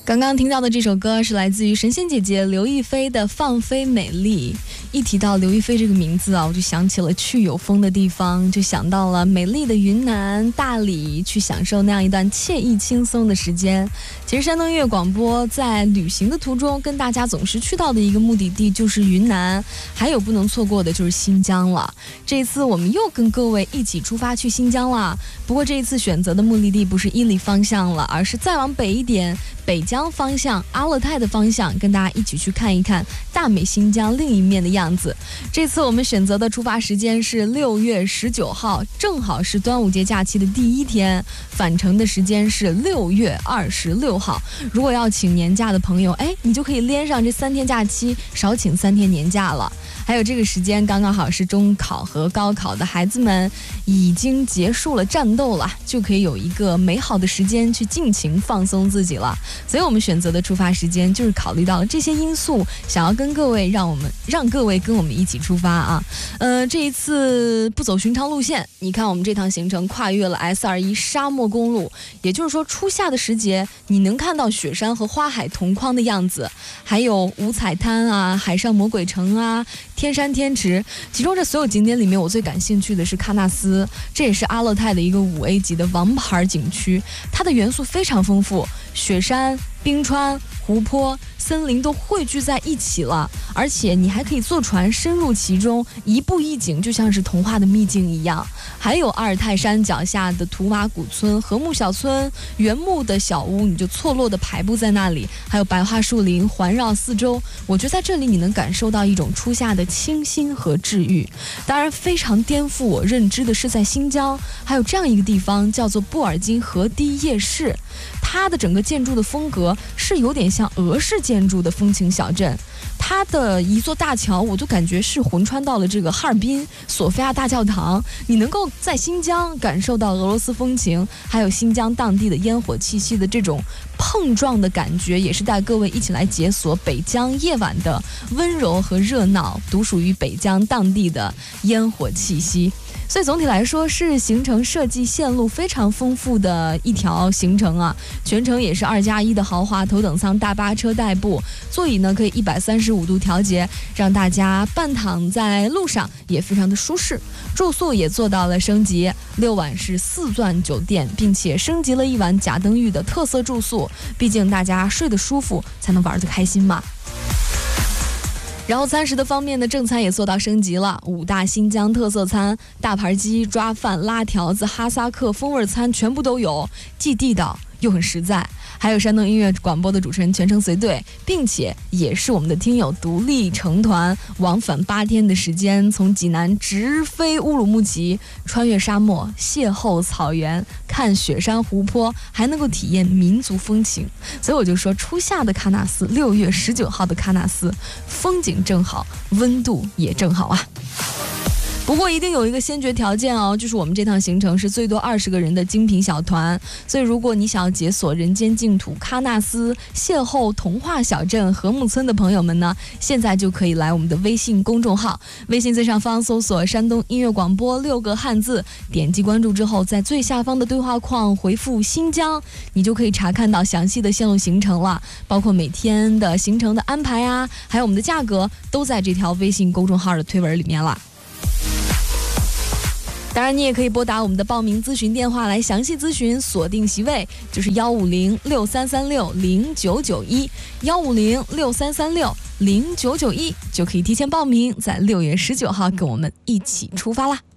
刚刚听到的这首歌是来自于神仙姐姐刘亦菲的《放飞美丽》。一提到刘亦菲这个名字啊，我就想起了去有风的地方，就想到了美丽的云南大理，去享受那样一段惬意轻松的时间。其实山东音乐广播在旅行的途中跟大家总是去到的一个目的地就是云南，还有不能错过的就是新疆了。这一次我们又跟各位一起出发去新疆了，不过这一次选择的目的地不是伊犁方向了，而是再往北一点，北疆方向阿勒泰的方向，跟大家一起去看一看大美新疆另一面的样子。这次我们选择的出发时间是6月19号，正好是端午节假期的第一天，返程的时间是6月26号。如果要请年假的朋友，你就可以连上这3天假期，少请3天年假了。还有这个时间刚刚好是中考和高考的孩子们已经结束了战斗了，就可以有一个美好的时间去尽情放松自己了。所以我们选择的出发时间就是考虑到了这些因素，想要跟各位让各位跟我们一起出发啊。这一次不走寻常路线，你看我们这趟行程跨越了 S21 沙漠公路，也就是说初夏的时节你能看到雪山和花海同框的样子，还有五彩滩啊、海上魔鬼城啊、天山天池。其中这所有景点里面，我最感兴趣的是喀纳斯，这也是阿勒泰的一个5A 级的王牌景区，它的元素非常丰富，雪山、冰川、湖泊、森林都汇聚在一起了，而且你还可以坐船深入其中，一步一景，就像是童话的秘境一样。还有阿尔泰山脚下的图瓦古村、禾木小村、原木的小屋，你就错落的排布在那里，还有白桦树林环绕四周。我觉得在这里你能感受到一种初夏的清新和治愈。当然非常颠覆我认知的是，在新疆还有这样一个地方叫做布尔津河堤夜市，它的整个建筑的风格是有点像俄式建筑的风情小镇。它的一座大桥我就感觉是魂穿到了这个哈尔滨索菲亚大教堂，你能够在新疆感受到俄罗斯风情，还有新疆当地的烟火气息的这种碰撞的感觉，也是带各位一起来解锁北疆夜晚的温柔和热闹，独属于北疆当地的烟火气息。所以总体来说是行程设计线路非常丰富的一条行程啊，全程也是2+1的豪华头等舱大巴车代步，座椅呢可以135度调节，让大家半躺在路上也非常的舒适。住宿也做到了升级，6晚是4钻酒店，并且升级了1晚贾登峪的特色住宿，毕竟大家睡得舒服才能玩得开心嘛。然后餐食的方面呢，正餐也做到升级了，5大新疆特色餐，大盘鸡、抓饭、拉条子、哈萨克风味餐全部都有，既地道又很实在。还有山东音乐广播的主持人全程随队，并且也是我们的听友独立成团往返8天的时间，从济南直飞乌鲁木齐，穿越沙漠，邂逅草原，看雪山湖泊，还能够体验民族风情。所以我就说初夏的喀纳斯，6月19号的喀纳斯，风景正好，温度也正好啊。不过一定有一个先决条件哦，就是我们这趟行程是最多20个人的精品小团，所以如果你想要解锁人间净土喀纳斯，邂逅童话小镇禾木村的朋友们呢，现在就可以来我们的微信公众号，微信最上方搜索山东音乐广播6个汉字，点击关注之后，在最下方的对话框回复新疆，你就可以查看到详细的线路行程了，包括每天的行程的安排啊，还有我们的价格都在这条微信公众号的推文里面了。当然你也可以拨打我们的报名咨询电话来详细咨询，锁定席位就是15063360991 15063360991，就可以提前报名，在6月19号跟我们一起出发啦。